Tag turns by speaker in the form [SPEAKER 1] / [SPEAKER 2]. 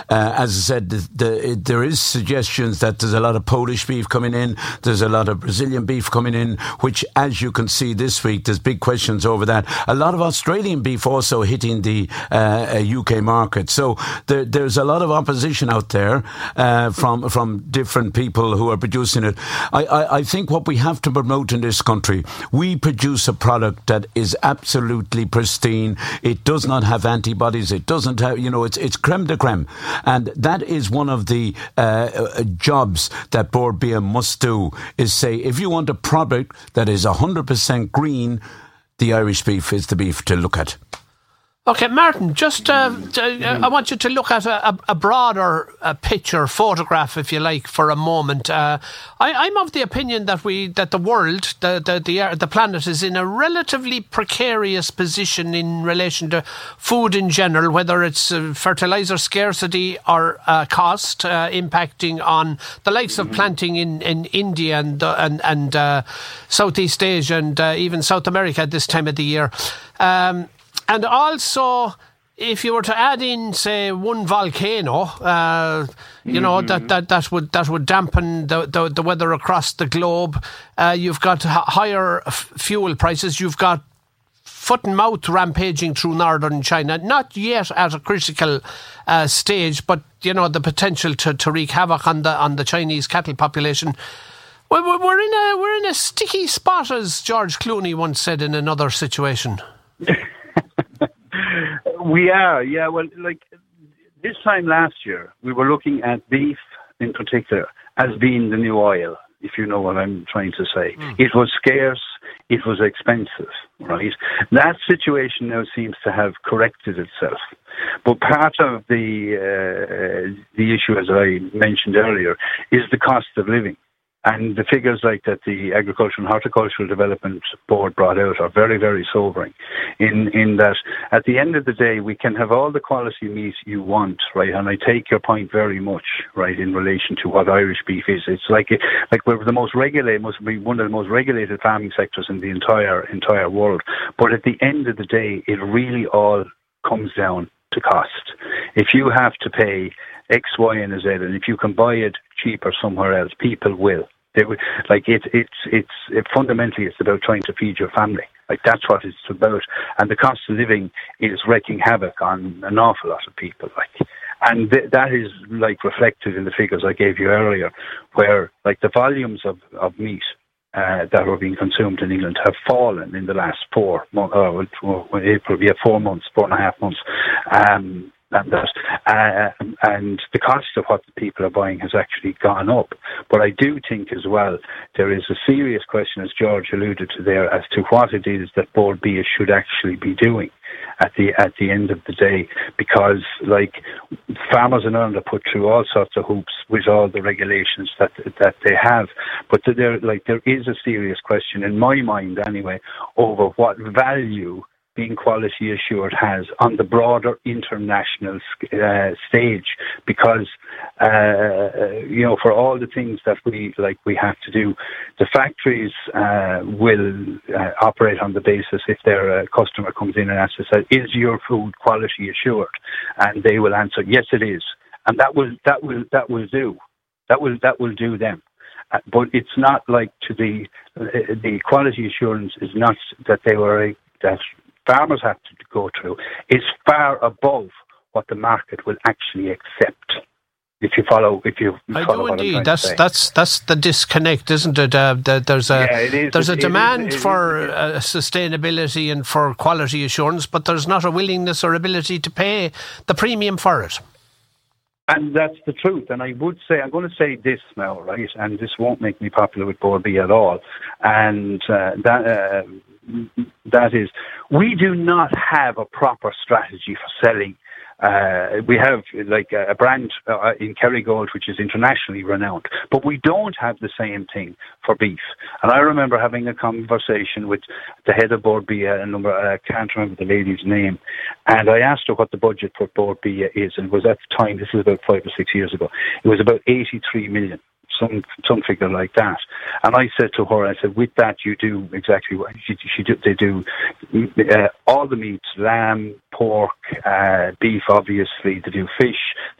[SPEAKER 1] as I said, there is suggestions that there's a lot of Polish beef coming in, there's a lot of Brazilian beef coming in, which, as you can see this week, there's big questions over that. A lot of Australian beef also hitting the UK market. So there's a lot of opposition out there from different people who are producing it. I think what we have to promote in this country, we produce a product that is absolutely pristine. It does not have antibodies. It doesn't have, it's creme de creme. And that is one of the jobs that Bord Bia must do, is say, if you want a product that is 100% green, the Irish beef is the beef to look at.
[SPEAKER 2] Okay, Martin, just I want you to look at a broader picture, photograph, if you like, for a moment. I'm of the opinion that the world, the planet, is in a relatively precarious position in relation to food in general, whether it's fertilizer scarcity or cost, impacting on the likes of planting in India and Southeast Asia and even South America at this time of the year. And also, if you were to add in, say, one volcano, that would dampen the weather across the globe. You've got higher fuel prices. You've got foot and mouth rampaging through northern China, not yet at a critical stage, but the potential to wreak havoc on the Chinese cattle population. We're in a sticky spot, as George Clooney once said in another situation.
[SPEAKER 3] We are, yeah. Well, like this time last year, we were looking at beef in particular as being the new oil, if you know what I'm trying to say. It was scarce, it was expensive, right? That situation now seems to have corrected itself. But part of the issue, as I mentioned earlier, is the cost of living. And the figures like that the Agricultural and Horticultural Development Board brought out are very, very sobering in that at the end of the day, we can have all the quality meat you want, right? And I take your point very much, right, in relation to what Irish beef is. It's like we're the most regulated, must be one of the most regulated farming sectors in the entire world. But at the end of the day, it really all comes down to cost. If you have to pay X, Y, and Z, and if you can buy it cheaper somewhere else, people will. They will. Fundamentally, it's about trying to feed your family. Like, that's what it's about. And the cost of living is wreaking havoc on an awful lot of people. And that is reflected in the figures I gave you earlier, where the volumes of meat that were being consumed in England have fallen in the last 4 months. April, 4 months, 4.5 months. And the cost of what the people are buying has actually gone up. But I do think as well there is a serious question, as George alluded to there, as to what it is that Bord Bia should actually be doing at the end of the day, because farmers in Ireland are put through all sorts of hoops with all the regulations that they have. But there is a serious question in my mind anyway over what value being quality assured has on the broader international stage, because for all the things that we have to do, the factories will operate on the basis, if their customer comes in and asks us, is your food quality assured? And they will answer, yes, it is, and that will do them. But it's not the quality assurance is not that that farmers have to go through. Is far above what the market will actually accept. If you follow,
[SPEAKER 2] I do indeed. That's the disconnect, isn't it? There's a demand for sustainability and for quality assurance, but there's not a willingness or ability to pay the premium for it.
[SPEAKER 3] And that's the truth. And I'm going to say this now, right? And this won't make me popular with Bord Bia at all. And that is, we do not have a proper strategy for selling. We have a brand in Kerrygold, which is internationally renowned, but we don't have the same thing for beef. And I remember having a conversation with the head of Bord Bia, I can't remember the lady's name, and I asked her what the budget for Bord Bia is, and it was at the time, this is about 5 or 6 years ago, it was about 83 million. Some figure like that. And I said to her, with that you do exactly what they do. All the meats, lamb, pork, beef, obviously, they do fish,